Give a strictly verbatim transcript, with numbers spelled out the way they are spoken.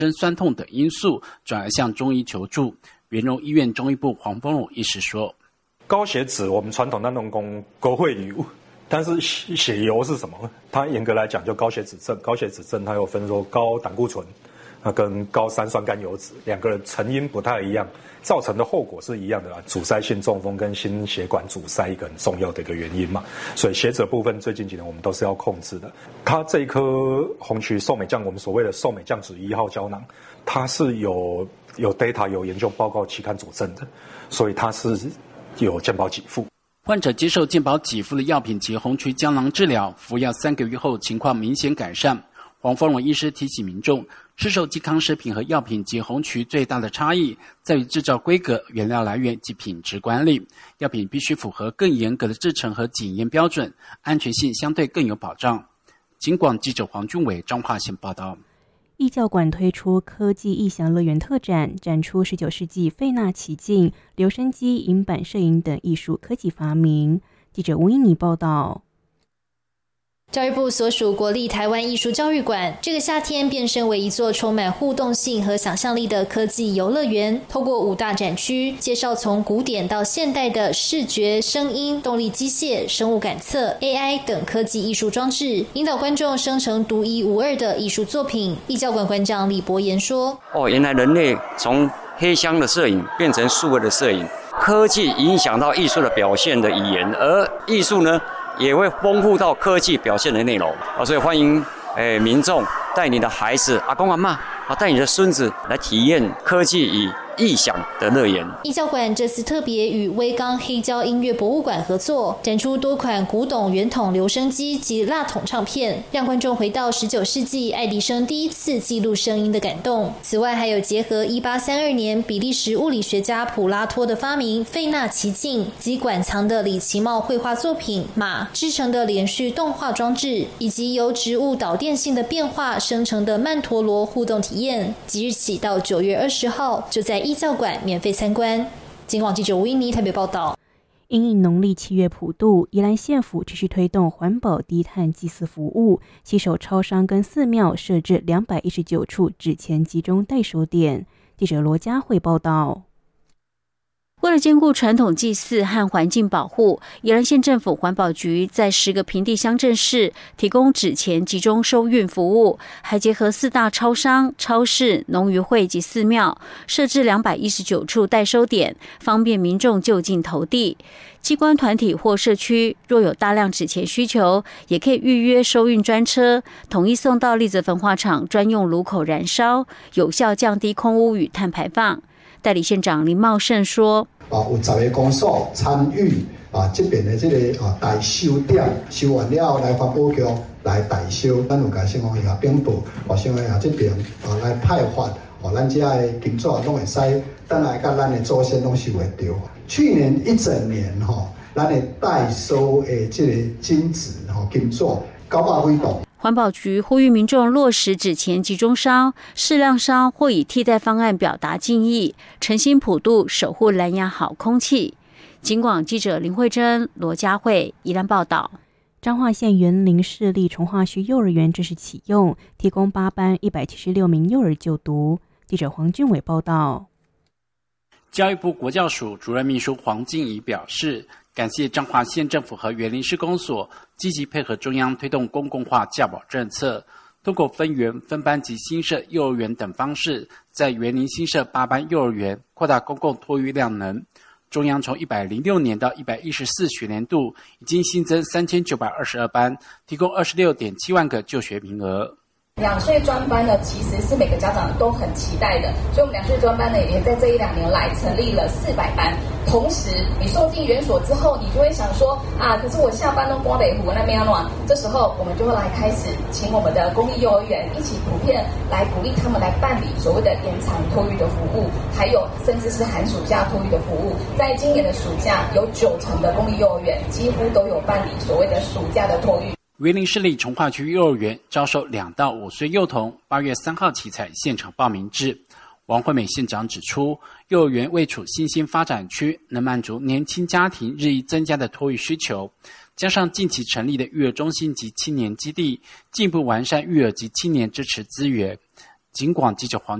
身酸痛等因素，转而向中医求助。元荣医院中医部黄丰荣医师说：“ 高血脂，我们传统当中讲高血油，但是血油是什么？它严格来讲就高血脂症。高血脂症它有分说高胆固醇，啊跟高三酸甘油脂，两个人成因不太一样，造成的后果是一样的啦。阻塞性中风跟心血管阻塞一个很重要的一个原因嘛。所以血脂部分最近几年我们都是要控制的。它这一颗红曲寿美酱，我们所谓的寿美酱酯一号胶囊，它是有有 data 有研究报告期刊佐证的，所以它是有健保给付。 患者接受健保给付的药品及红曲胶囊治疗，服药三个月后情况明显改善。黄丰荣医师提醒民众，市售健康食品和药品及红曲最大的差异在于制造规格、原料来源及品质管理。药品必须符合更严格的制程和检验标准，安全性相对更有保障。警广记者黄俊伟彰化县报道。 艺教馆推出科技异想乐园特展，展出十九世纪费纳奇境、留声机、银版摄影等艺术科技发明。记者吴依妮报道。 教育部所属国立台湾艺术教育馆，这个夏天变身为一座充满互动性和想象力的科技游乐园。透过五大展区，介绍从古典到现代的视觉、声音、动力机械、生物感测、A I 等科技艺术装置，引导观众生成独一无二的艺术作品。艺教馆馆长李博言说：“ 哦，原来人类从黑箱的摄影变成数位的摄影，科技影响到艺术的表现的语言，而艺术呢？”也会丰富到科技表现的内容啊，所以欢迎诶民众带你的孩子、阿公阿嬷啊，带你的孙子来体验科技与异想的乐园。 艺教馆这次特别与威刚黑胶音乐博物馆合作，展出多款古董圆筒留声机及蜡筒唱片，让观众回到十九世纪爱迪生第一次记录声音的感动。此外，还有结合一八三二年比利时物理学家普拉托的发明费纳奇境及馆藏的李奇茂绘画作品马制成的连续动画装置，以及由植物导电性的变化生成的曼陀罗互动体验。即日起到九月二十号，就在艺教馆免费参观。警广记者吴依妮台北报道。 因应农历七月普渡，宜兰县府持续推动环保低碳祭祀服务，携手超商跟寺庙设置两百一十九处纸钱集中代收点。记者罗佳慧报道。 为了兼顾传统祭祀和环境保护，宜兰县政府环保局在十个平地乡镇市提供纸钱集中收运服务，还结合四大超商、超市、农渔会及寺庙，设置两百一十九处代收点，方便民众就近投递。机关团体或社区若有大量纸钱需求，也可以预约收运专车，统一送到粒子焚化厂专用炉口燃烧，有效降低空污与碳排放。代理县长林茂胜说：“ 啊，有十个公所参与啊，这边的这个啊代收点收完了来发保局来代收，咱有甲县方下禀报，哦，县方下这边啊来派发，哦，咱这个金纸拢会使，等来甲咱的祖先拢收会到。去年一整年吼、哦，咱的代收的这个金纸吼金纸九百几栋。” 环保局呼吁民众落实纸钱集中烧，适量烧或以替代方案表达敬意，诚心普渡，守护蓝牙好空气。警广记者林慧珍、罗佳慧宜兰报道。 彰化县员林市立崇化区幼儿园正式启用，提供八班一百七十六名幼儿就读。记者黄俊伟报道。 教育部国教署主任秘书黄静怡表示，感谢彰化县政府和员林市公所积极配合中央推动公共化教保政策，通过分园、分班及新设幼儿园等方式，在员林新设八班幼儿园，扩大公共托育量能。中央从一百零六年到一百一十四学年度，已经新增三千九百二十二班，提供二十六点七万个就学名额。 两岁专班呢，其实是每个家长都很期待的，所以我们两岁专班呢，也在这一两年来成立了四百班。同时，你送进园所之后，你就会想说啊，可是我下班都光北湖那边要暖。这时候，我们就会来开始请我们的公立幼儿园一起普遍来鼓励他们来办理所谓的延长托育的服务，还有甚至是寒暑假托育的服务。在今年的暑假，有九成的公立幼儿园几乎都有办理所谓的暑假的托育。 员林市立崇化区幼儿园招收两到五岁幼童，八月三号起采现场报名制。王惠美县长指出，幼儿园位处新兴发展区，能满足年轻家庭日益增加的托育需求，加上近期成立的育儿中心及青年基地，进一步完善育儿及青年支持资源。 警广记者黄